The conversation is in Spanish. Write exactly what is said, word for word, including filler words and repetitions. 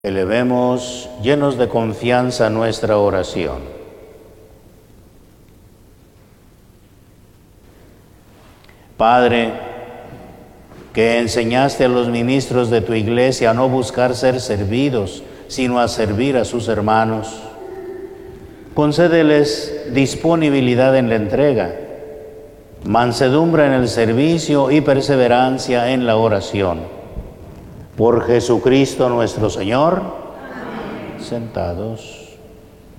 Elevemos llenos de confianza nuestra oración. Padre, que enseñaste a los ministros de tu iglesia a no buscar ser servidos, sino a servir a sus hermanos, concédeles disponibilidad en la entrega, mansedumbre en el servicio y perseverancia en la oración. Por Jesucristo nuestro Señor. Amén. Sentados.